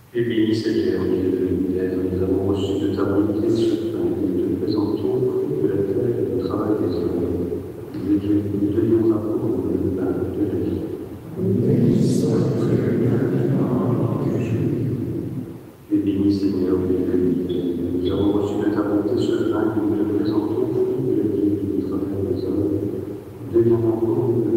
Et béni Seigneur, Dieu de l'univers, nous avons reçu de ta bonté ce pain et de te présenter